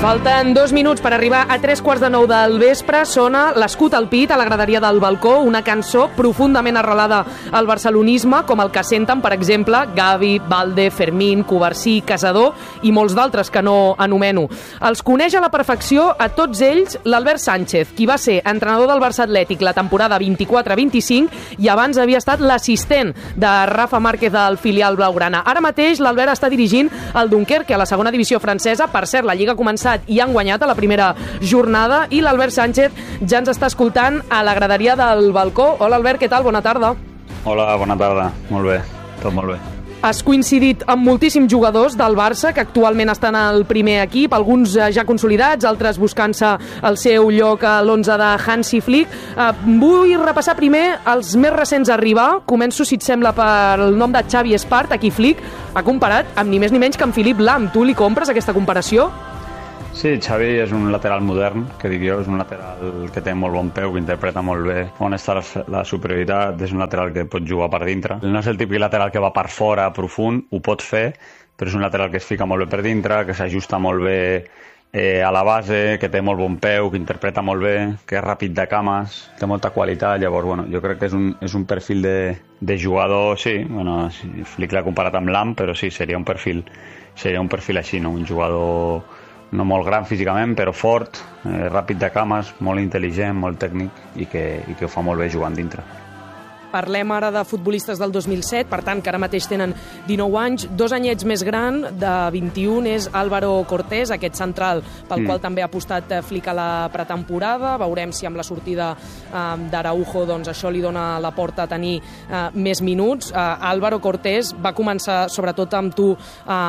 Falten 2 minuts per arribar a 3:15 del vespre. Sona l'escut al pit a la graderia del balcó, una cançó profundament arrelada al barcelonisme, com el que senten, per exemple, Gavi, Balde, Fermín, Covarsí, Casador i molts d'altres que no anomeno. Els coneix a la perfecció a tots ells l'Albert Sánchez, qui va ser entrenador del Barça Atlètic la temporada 24-25 i abans havia estat l'assistent de Rafa Márquez del filial blaugrana. Ara mateix l'Albert està dirigint el Dunkerque a la segona divisió francesa. Per cert, la Lliga ha començat i han guanyat a la primera jornada i l'Albert Sánchez ja ens està escoltant a la graderia del balcó. Hola Albert, què tal? Bona tarda. Hola, bona tarda. Molt bé, tot molt bé. Has coincidit amb moltíssims jugadors del Barça que actualment estan al primer equip, alguns ja consolidats, altres buscant-se el seu lloc a l'11 de Hansi Flick. Vull repassar primer els més recents a arribar. Començo, si et sembla, per el nom de Xavi Espart, a qui Flick ha comparat amb ni més ni menys que amb Philipp Lahm. Tu li compres aquesta comparació? Sí, Xavi és un lateral modern, que dic jo, és un lateral que té molt bon peu, que interpreta molt bé on està la superioritat, és un lateral que pot jugar per dintre. No és el típic lateral que va per fora, profund, ho pot fer, però és un lateral que es fica molt bé per dintre, que s'ajusta molt bé a la base, que té molt bon peu, que interpreta molt bé, que és ràpid de cames, té molta qualitat. Llavors, bueno, jo crec que és un perfil de jugador, sí, bueno, Flick l'ha comparat amb Lahm, però sí, seria un perfil així, no? Un jugador no molt gran físicament, però fort, ràpid de cames, molt intel·ligent, molt tècnic i que ho fa molt bé jugant dintre. Parlem ara de futbolistes del 2007, per tant, que ara mateix tenen 19 anys. 2 anyets més gran, de 21, és Álvaro Cortés, aquest central pel qual també ha apostat Flick a la pretemporada. Veurem si amb la sortida d'Araujo doncs, això li dona la porta a tenir més minuts. Álvaro Cortés va començar, sobretot amb tu,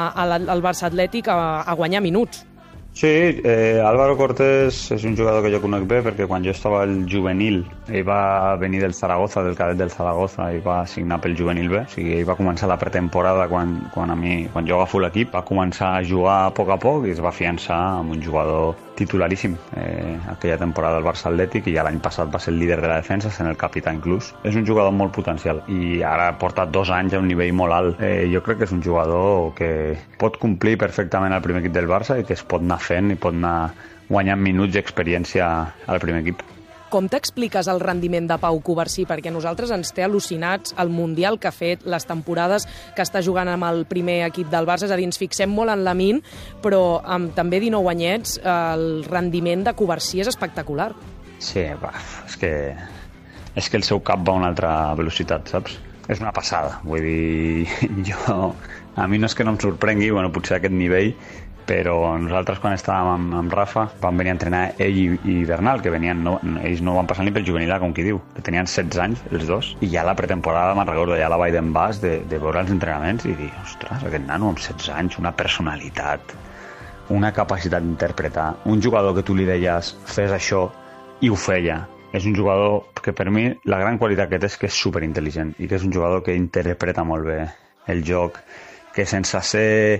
al Barça Atlètic, a guanyar minuts. Sí, Álvaro Cortés és un jugador que jo conec bé perquè quan jo estava al juvenil ell va venir del Zaragoza, del cadet del Zaragoza, i va signar pel juvenil B. O sigui, ell va començar la pretemporada quan jo agafo l'equip, va començar a jugar a poc i es va afiançar amb un jugador titularíssim aquella temporada del Barça Atlètic, i ja l'any passat va ser el líder de la defensa, sent el capità inclús. És un jugador molt potencial i ara porta 2 anys a un nivell molt alt. Jo crec que és un jugador que pot complir perfectament al primer equip del Barça i que es pot anar fent i pot anar guanyant minuts i experiència al primer equip. Com t'expliques el rendiment de Pau Covarsí? Perquè a nosaltres ens té al·lucinats el Mundial que ha fet, les temporades que està jugant amb el primer equip del Barça. És a dir, ens fixem molt en Lamine, però amb també 19 anyets el rendiment de Covarsí és espectacular. Sí, és que el seu cap va a una altra velocitat, saps? És una passada, vull dir, a mi no és que no em sorprengui, bueno, potser a aquest nivell, però nosaltres quan estàvem amb Rafa vam venir a entrenar ell i Bernal, que ells no van passar ni pel juvenil, com qui diu, que tenien 16 anys els dos, i ja la pretemporada me'n recordo, ja la vaig d'en bas de veure els entrenaments i dir, ostres, aquest nano amb 16 anys, una personalitat, una capacitat d'interpretar, un jugador que tu li deies fes això i ho feia. És un jugador que per mi la gran qualitat que té és que és superintel·ligent i que és un jugador que interpreta molt bé el joc, que sense ser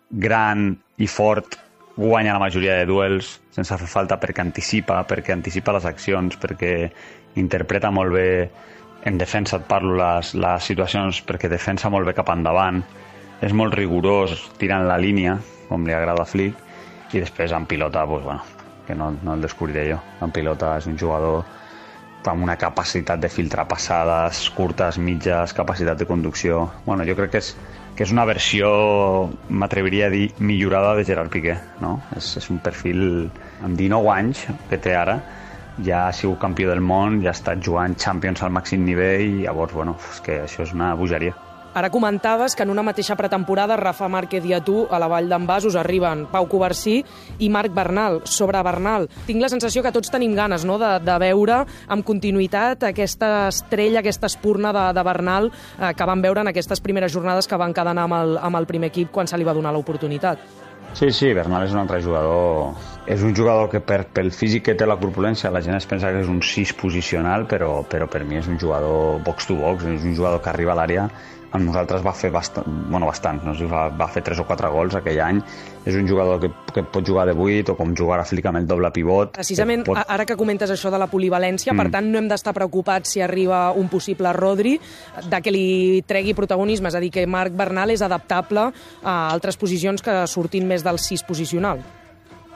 gran i fort guanya la majoria de duels sense fer falta, perquè anticipa les accions, perquè interpreta molt bé en defensa, et parlo, les situacions, perquè defensa molt bé cap endavant, és molt rigorós tirant la línia, com li agrada a Flick, i després en pilota, doncs, bueno, que no el descobriré jo. En pilota és un jugador amb una capacitat de filtrar passades curtes, mitges, capacitat de conducció. Bueno, jo crec que és una versió, m'atreviria a dir, millorada de Gerard Piqué, no? És un perfil amb 19 anys que té ara, ja ha sigut campió del món, ja ha estat jugant Champions al màxim nivell, i llavors, bueno, és que això és una bogeria. Ara comentaves que en una mateixa pretemporada Rafa Márquez i a tu, a la Vall d'en Bas, us arriben Pau Covarsí i Marc Bernal. Sobre Bernal, tinc la sensació que tots tenim ganes, no?, de veure amb continuïtat aquesta estrella, aquesta espurna de Bernal que vam veure en aquestes primeres jornades que van quedar amb el primer equip quan se li va donar l'oportunitat. Sí, Bernal és un altre jugador. És un jugador que pel físic que té, la corpulència, la gent es pensa que és un 6 posicional, però per mi és un jugador box to box, és un jugador que arriba a l'àrea. Amb nosaltres va fer bastant, no sé, va fer 3 o 4 gols aquell any. És un jugador que pot jugar de 8 o com jugar a Flick amb el doble pivot. Precisament, ara que comentes això de la polivalència, per tant no hem d'estar preocupats si arriba un possible Rodri, de que li tregui protagonisme, és a dir, que Marc Bernal és adaptable a altres posicions que surtin més del 6 posicional.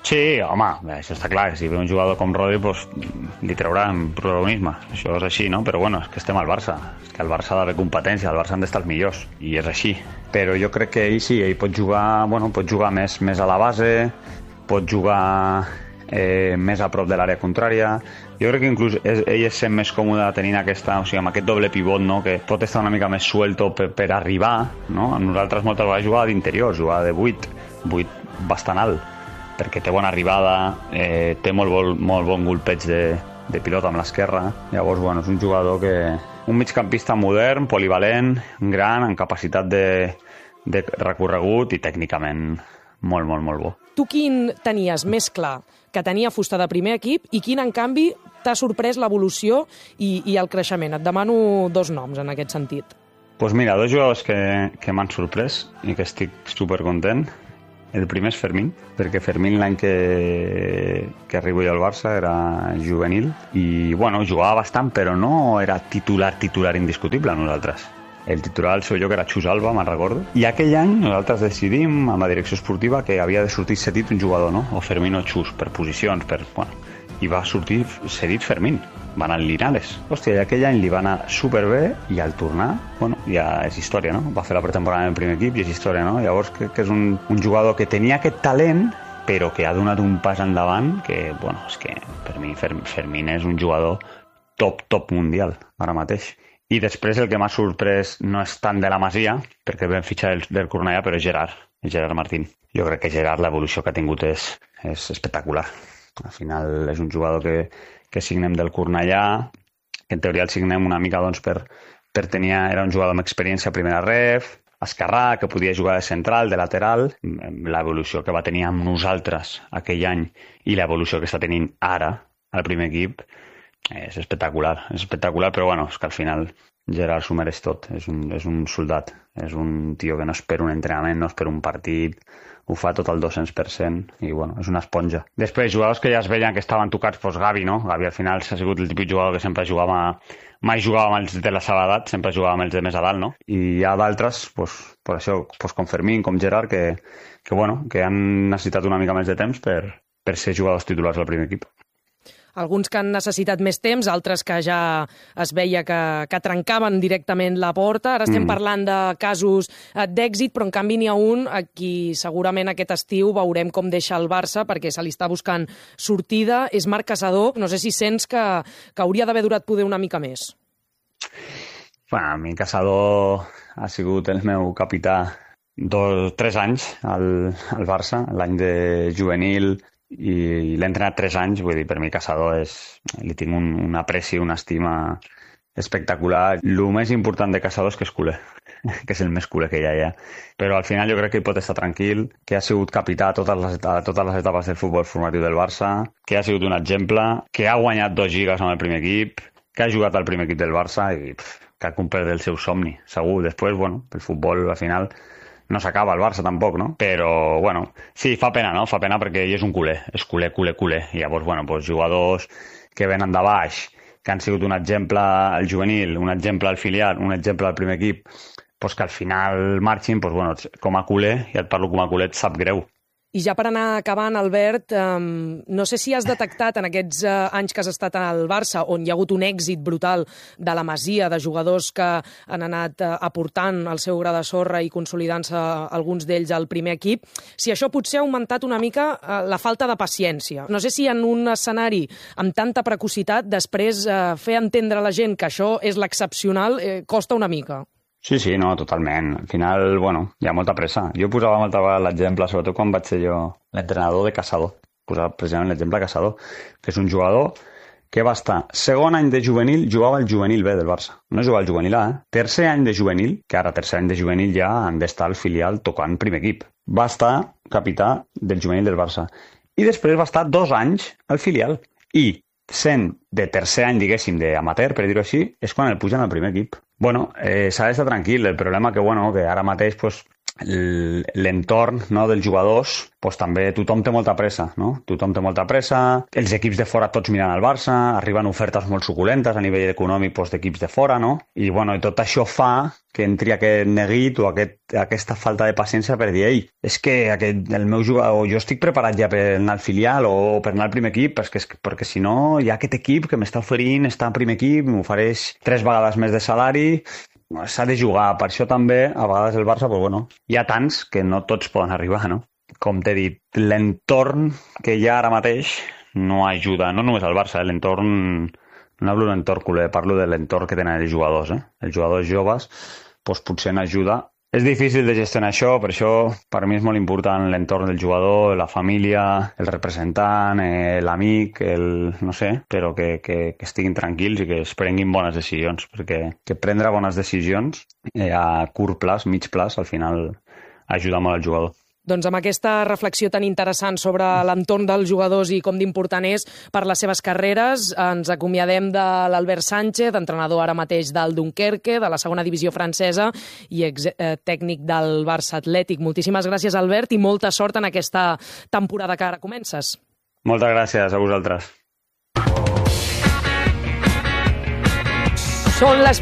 Sí, home, això està clar, que si ve un jugador com Rodri, doncs, li trauran protagonisme, això és així, no? Però bueno, és que estem al Barça, és que el Barça ha d'haver competència, el Barça han d'estar els millors, i és així. Però jo crec que ell sí, ell pot jugar, pot jugar més a la base, pot jugar més a prop de l'àrea contrària. Jo crec que inclús ell es sent més còmode tenint amb aquest doble pivot, no? Que pot estar una mica més suelto per arribar, no? Nosaltres moltes vegades jugava d'interior, jugava de 8 bastant alt, perquè té bona arribada, té molt bon golpeig de pilota amb l'esquerra. Llavors, bueno, és un jugador un migcampista modern, polivalent, gran, amb capacitat de recorregut i tècnicament molt bo. Tu quin tenies més clar que tenia fusta de primer equip i quin, en canvi, t'ha sorprès l'evolució i el creixement? Et demano 2 noms en aquest sentit. Doncs mira, 2 jugadors que m'han sorprès i que estic supercontent. El primer és Fermín, perquè Fermín l'any que arribo jo al Barça era juvenil i, bueno, jugava bastant, però no era titular indiscutible a nosaltres. El titular al seu lloc era Xus Alba, me'n recordo. I aquell any nosaltres decidim, amb la direcció esportiva, que havia de sortir cedit un jugador, no? O Fermín o Xus, per posicions, i va sortir cedit Fermín. Va anar al Linares. Hòstia, i aquell any li va anar superbé i al tornar, bueno, ja és història, no? Va fer la pretemporada en el primer equip i és història, no? Llavors crec que és un jugador que tenia aquest talent, però que ha donat un pas endavant que, bueno, és que per mi Fermín és un jugador top mundial, ara mateix. I després el que m'ha sorprès no és tant de la Masia, perquè vam fitxar del Cornellà, però és Gerard Martín. Jo crec que Gerard, l'evolució que ha tingut és espectacular. Al final és un jugador que signem del Cornellà, que en teoria el signem una mica doncs, per tenir... Era un jugador amb experiència a primera ref, esquerrà, que podia jugar de central, de lateral. L'evolució que va tenir amb nosaltres aquell any i l'evolució que està tenint ara al primer equip és espectacular, però bueno, és que al final Gerard s'ho mereix tot, és un soldat, és un tio que no espera un entrenament, no espera un partit, ho fa tot al 200% i bueno, és una esponja. Després, jugadors que ja es veien que estaven tocats, doncs Gavi, no? Gavi al final s'ha sigut el típic jugador que sempre mai jugava amb els de la seva edat, sempre jugava amb els de més a dalt, no? I hi ha d'altres, per això, com Fermín, com Gerard, que han necessitat una mica més de temps per ser jugadors titulars al primer equip. Alguns que han necessitat més temps, altres que ja es veia que trencaven directament la porta. Ara estem parlant de casos d'èxit, però en canvi n'hi ha un a qui segurament aquest estiu veurem com deixa el Barça, perquè se li està buscant sortida. És Marc Caçador. No sé si sents que hauria d'haver durat poder una mica més. Bueno, a mi Caçador ha sigut el meu capità 3 anys al Barça, l'any de juvenil, i l'he entrenat 3 anys, vull dir, per mi Caçador li tinc un apreci, una estima espectacular. El més important de Caçador és que és culer, que és el més culer que hi ha. Però al final jo crec que hi pot estar tranquil, que ha sigut capità a totes les etapes del futbol formatiu del Barça, que ha sigut un exemple, que ha guanyat 2 lligues amb el primer equip, que ha jugat al primer equip del Barça i que ha complert el seu somni, segur. Després, bueno, el futbol al final no s'acaba al Barça tampoc, no? Però, bueno, sí, fa pena, no? Fa pena perquè ell és un culer, és culer. I llavors, bueno, doncs jugadors que venen de baix, que han sigut un exemple al juvenil, un exemple al filial, un exemple al primer equip, doncs que al final marxin, doncs, bueno, com a culer, ja et parlo com a culer, et sap greu. I ja per anar acabant, Albert, no sé si has detectat en aquests anys que has estat al Barça, on hi ha hagut un èxit brutal de la Masia, de jugadors que han anat aportant el seu gra de sorra i consolidant-se alguns d'ells al primer equip, si això potser ha augmentat una mica la falta de paciència. No sé si en un escenari amb tanta precocitat, després fer entendre a la gent que això és l'excepcional costa una mica. Sí, no, totalment. Al final, bueno, hi ha molta pressa. Jo posava molta vegada l'exemple, sobretot quan vaig ser jo l'entrenador de Caçador. Posava precisament l'exemple de Caçador, que és un jugador que va estar segon any de juvenil, jugava al juvenil B del Barça. No jugava al juvenil A, Tercer any de juvenil, que ara tercer any de juvenil ja han d'estar al filial tocant primer equip. Va estar capità del juvenil del Barça. I després va estar 2 anys al filial. I sent de tercer any, diguéssim, d'amateur, per dir-ho així, és quan el pugen al primer equip. Bueno, s'ha d'estar tranquil. El problema que ara mateix l'entorn, no, dels jugadors, pues també tothom té molta pressa, no? Tothom té molta pressa, els equips de fora tots mirant al Barça, arriben ofertes molt suculentes a nivell econòmic pues, d'equips de fora, no? I tot això fa que entri aquest neguit o aquesta falta de paciència per dir, ei, és que el meu jugador, jo estic preparat ja per anar al filial o per anar al primer equip, perquè si no hi ha aquest equip que m'està oferint estar al primer equip, m'ofereix 3 vegades més de salari, s'ha de jugar. Per això també, a vegades el Barça, hi ha tants que no tots poden arribar, no? Com t'he dit, l'entorn que hi ha ara mateix no ajuda, no només al Barça, l'entorn, no hablo de l'entorn culer, parlo de l'entorn que tenen els jugadors, Els jugadors joves, potser n'ajuda. És difícil de gestionar això, per això per mi és molt important l'entorn del jugador, la família, el representant, l'amic, no sé, però que estiguin tranquils i que es prenguin bones decisions, perquè que prendre bones decisions a curt plaç, mig plaç, al final ajuda molt al jugador. Doncs amb aquesta reflexió tan interessant sobre l'entorn dels jugadors i com d'important és per les seves carreres, ens acomiadem de l'Albert Sánchez, entrenador ara mateix del Dunkerque, de la segona divisió francesa i tècnic del Barça Atlètic. Moltíssimes gràcies, Albert, i molta sort en aquesta temporada que ara comences. Moltes gràcies a vosaltres. Són les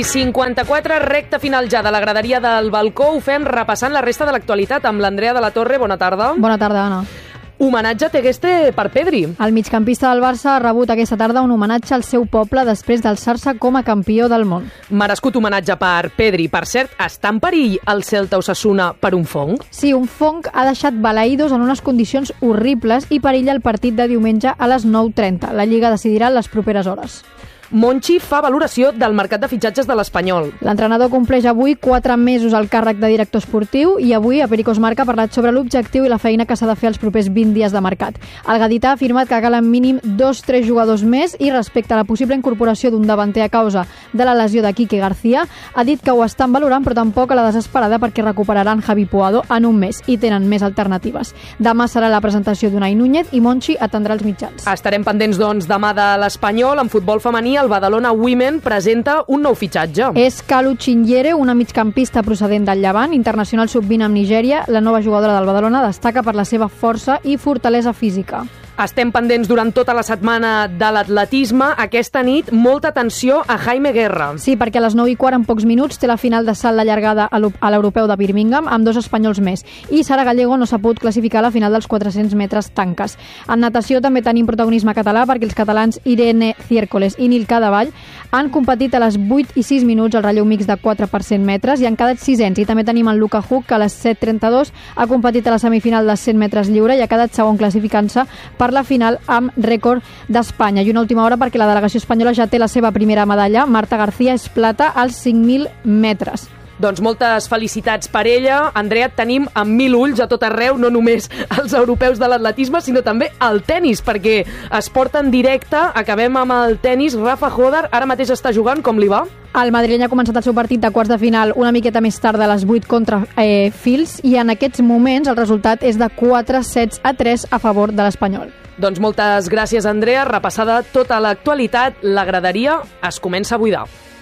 8:54, recta final ja de la graderia del balcó. Ho fem repassant la resta de l'actualitat amb l'Andrea de la Torre. Bona tarda. Bona tarda, Anna. Homenatge a Tegueste per Pedri. El migcampista del Barça ha rebut aquesta tarda un homenatge al seu poble després d'alçar-se com a campió del món. Merescut homenatge per Pedri. Per cert, està en perill el Celta Osasuna per un fong? Sí, un fong ha deixat balaïdos en unes condicions horribles i perilla el partit de diumenge a les 9:30. La Lliga decidirà en les properes hores. Monchi fa valoració del mercat de fitxatges de l'Espanyol. L'entrenador compleix avui 4 mesos al càrrec de director esportiu i avui a Pericos Marca ha parlat sobre l'objectiu i la feina que s'ha de fer els propers 20 dies de mercat. El gadità ha afirmat que calen mínim 2-3 jugadors més i respecte a la possible incorporació d'un davanter a causa de la lesió de Quique García, ha dit que ho estan valorant però tampoc a la desesperada perquè recuperaran Javi Puado en un mes i tenen més alternatives. Demà serà la presentació d'Unai Núñez i Monchi atendrà els mitjans. Estarem pendents, doncs, demà de l'Espanyol. En futbol femení, el Badalona Women presenta un nou fitxatge. És Kalu Chinyere, una migcampista procedent del Llevant, internacional sub-20 amb Nigèria. La nova jugadora del Badalona destaca per la seva força i fortalesa física. Estem pendents durant tota la setmana de l'atletisme. Aquesta nit, molta atenció a Jaime Guerra. Sí, perquè a les 9:15, en pocs minuts, té la final de salt de llargada a l'Europeu de Birmingham, amb 2 espanyols més. I Sara Gallego no s'ha pogut classificar a la final dels 400 metres tanques. En natació també tenim protagonisme català, perquè els catalans Irene Ciércoles i Nil Cadavall han competit a les 8:06 minuts al relleu mix de 4 per 100 metres i han quedat 6ens. I també tenim en Luca Huck, que a les 7:32 ha competit a la semifinal de 100 metres lliure i ha quedat segon classificant-se per la final amb rècord d'Espanya. I una última hora perquè la delegació espanyola ja té la seva primera medalla. Marta García és plata als 5.000 metres. Doncs moltes felicitats per ella. Andrea, tenim amb 1.000 ulls a tot arreu, no només els europeus de l'atletisme, sinó també el tennis, perquè es porta en directe. Acabem amb el tennis. Rafa Hodar ara mateix està jugant. Com li va? El madrileny ha començat el seu partit de quarts de final una miqueta més tard, de les 8 contra Fils, i en aquests moments el resultat és de 4-3 a favor de l'Espanyol. Doncs moltes gràcies, Andrea. Repassada tota l'actualitat, la graderia es comença a buidar.